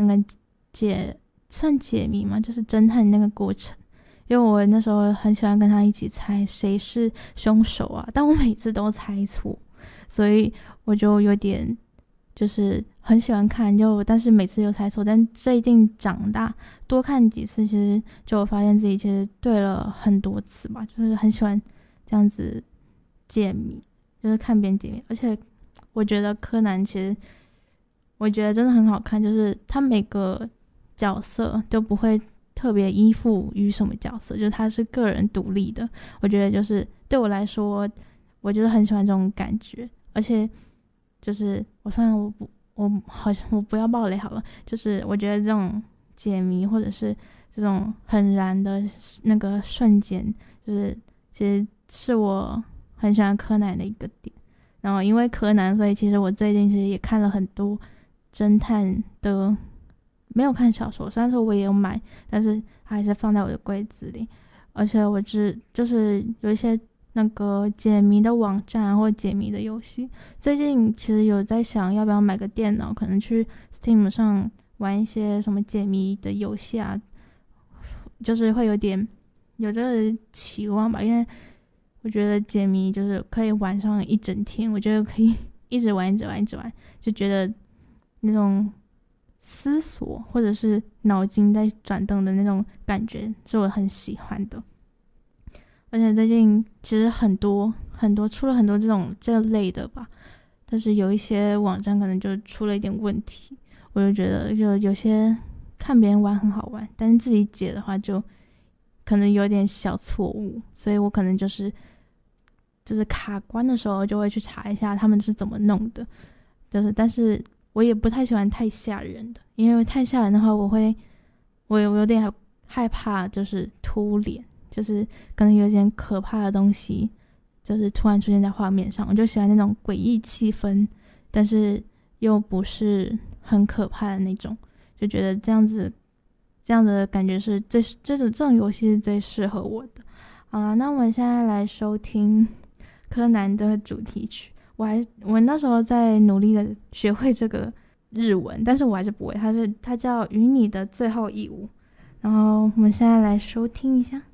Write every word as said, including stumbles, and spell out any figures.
那个解算解谜嘛，就是侦探那个过程。因为我那时候很喜欢跟他一起猜谁是凶手啊，但我每次都猜错，所以我就有点就是很喜欢看，就但是每次又猜错。但最近长大多看几次，其实就发现自己其实对了很多次吧，就是很喜欢这样子解谜，就是看别人解谜。而且我觉得柯南其实我觉得真的很好看，就是他每个角色都不会特别依附于什么角色，就是他是个人独立的。我觉得就是对我来说，我就是很喜欢这种感觉。而且就是我虽然我不我好像我不要爆雷好了，就是我觉得这种解谜或者是这种很燃的那个瞬间，就是其实是我很喜欢柯南的一个点。然后因为柯南，所以其实我最近其实也看了很多侦探的，没有看小说，虽然说我也有买，但是它还是放在我的柜子里。而且我只就是有一些那个解谜的网站或解谜的游戏，最近其实有在想要不要买个电脑，可能去 Steam 上玩一些什么解谜的游戏啊，就是会有点有这个期望吧。因为我觉得解谜就是可以玩上一整天，我觉得可以一直玩一直玩一直玩，就觉得那种思索或者是脑筋在转动的那种感觉是我很喜欢的。而且最近其实很多很多出了很多这种这类的吧，但是有一些网站可能就出了一点问题，我就觉得就有些看别人玩很好玩，但是自己解的话就可能有点小错误，所以我可能就是就是卡关的时候就会去查一下他们是怎么弄的。就是但是我也不太喜欢太吓人的，因为太吓人的话我会我有我有点害怕，就是突脸，就是可能有点可怕的东西就是突然出现在画面上，我就喜欢那种诡异气氛，但是又不是很可怕的那种，就觉得这样子这样的感觉是最这种这种游戏是最适合我的。好了，那我们现在来收听柯南的主题曲。我还我那时候在努力的学会这个日文，但是我还是不会，它是它叫与你的最后一舞。然后我们现在来收听一下。